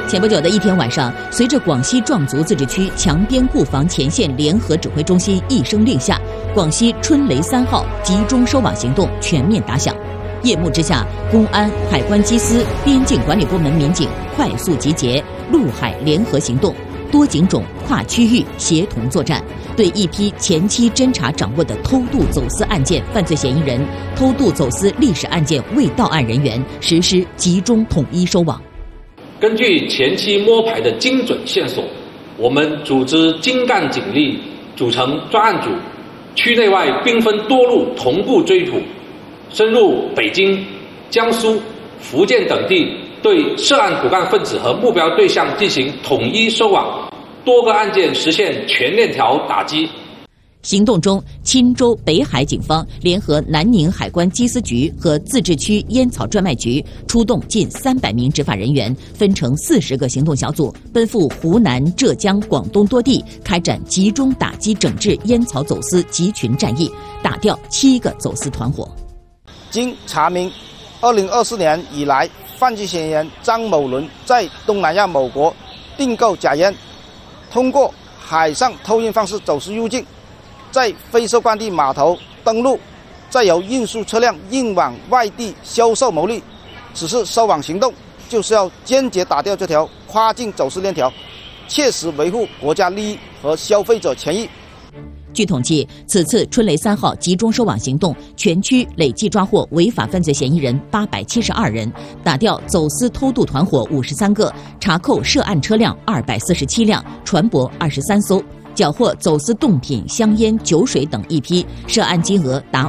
前不久的一天晚上，随着广西壮族自治区强边固防前线联合指挥中心一声令下，广西春雷3号集中收网行动全面打响。夜幕之下，公安、海关缉私、边境管理部门民警快速集结，陆海联合行动，多警种跨区域协同作战，对一批前期侦查掌握的偷渡走私案件犯罪嫌疑人、偷渡走私历史案件未到案人员实施集中统一收网。 根据前期摸排的精准线索，我们组织精干警力组成专案组，区内外兵分多路同步追捕，深入北京、江苏、福建等地，对涉案骨干分子和目标对象进行统一收网，多个案件实现全链条打击。 行动中，钦州北海警方联合南宁海关缉私局和自治区烟草专卖局，出动近300名执法人员，分成40个行动小组，奔赴湖南、浙江、广东多地，开展集中打击整治烟草走私集群战役，打掉7个走私团伙。 经查明，2024年以来，犯罪嫌疑人张某伦在东南亚某国订购假烟，通过海上偷运方式走私入境，在非收关地码头登陆，再由运输车辆运往外地销售牟利。此次收网行动就是要坚决打掉这条跨境走私链条，切实维护国家利益和消费者权益。 据统计，此次春雷3号集中收网行动，全区累计抓获违法犯罪嫌疑人872人，打掉走私偷渡团伙53个，查扣涉案车辆247辆，船舶23艘，缴获走私冻品、香烟、酒水等一批，涉案金额达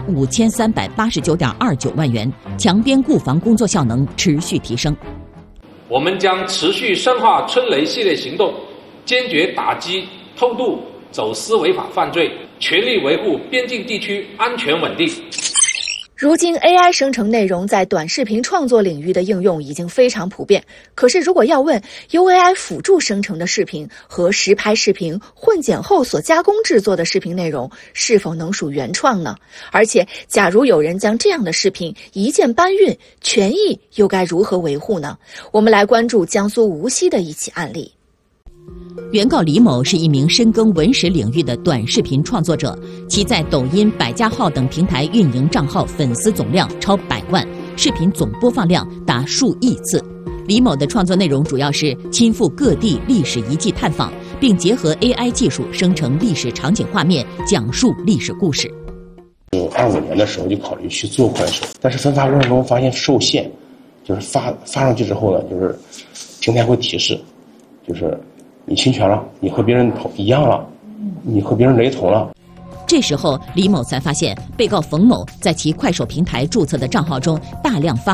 5389.29万元。强边固防工作效能持续提升。 我们将持续深化春雷系列行动，坚决打击偷渡走私违法犯罪，全力维护边境地区安全稳定。 如今 AI 生成内容在短视频创作领域的应用已经非常普遍，可是如果要问由 AI 辅助生成的视频和实拍视频混剪后所加工制作的视频内容是否能属原创呢？而且假如有人将这样的视频一键搬运，权益又该如何维护呢？我们来关注江苏无锡的一起案例。 原告李某是一名深耕文史领域的短视频创作者，其在抖音、百家号等平台运营账号粉丝总量超100万，视频总播放量达数亿次。李某的创作内容主要是亲赴各地历史遗迹探访，并结合 AI 技术生成历史场景画面，讲述历史故事。 25年的时候就考虑去做快手，但是分发过程中发现受限，就是发上去之后呢，就是平台会提示，就是你侵权了，你和别人一样了，你和别人雷同了。 这时候，李某才发现被告冯某在其快手平台注册的账号中大量发